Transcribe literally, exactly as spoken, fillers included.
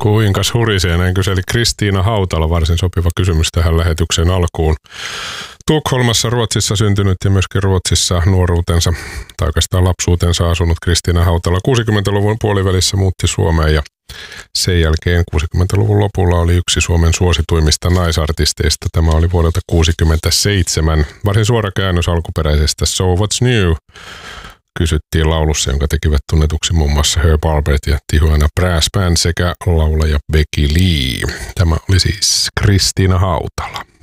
Kuinkas hurisee, näin kyseli Kristiina Hautala, varsin sopiva kysymys tähän lähetyksen alkuun. Tukholmassa Ruotsissa syntynyt ja myöskin Ruotsissa nuoruutensa tai oikeastaan lapsuutensa asunut Kristiina Hautala kuusikymmentäluvun puolivälissä muutti Suomeen ja sen jälkeen kuusikymmentäluvun lopulla oli yksi Suomen suosituimmista naisartisteista. Tämä oli vuodelta kuusikymmentäseitsemän. Varsin suora käännös alkuperäisestä So What's New kysyttiin laulussa, jonka tekivät tunnetuksi muun muassa Herb Alpert ja Tijuana Brass Band sekä laulaja Becky Lee. Tämä oli siis Kristiina Hautala.